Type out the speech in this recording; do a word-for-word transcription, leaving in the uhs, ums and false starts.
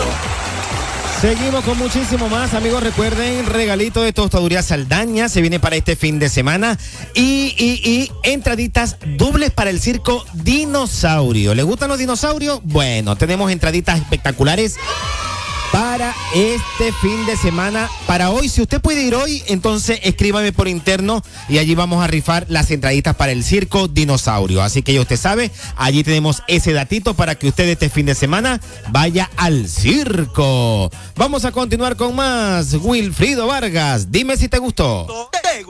Seguimos con muchísimo más, amigos. Recuerden, regalito de Tostaduría Saldaña se viene para este fin de semana y, y, y entraditas dobles para el circo Dinosaurio. ¿Les gustan los dinosaurios? Bueno, tenemos entraditas espectaculares para este fin de semana, para hoy. Si usted puede ir hoy, entonces escríbame por interno y allí vamos a rifar las entraditas para el circo Dinosaurio. Así que ya usted sabe, allí tenemos ese datito para que usted este fin de semana vaya al circo. Vamos a continuar con más. Wilfrido Vargas, dime si te gustó.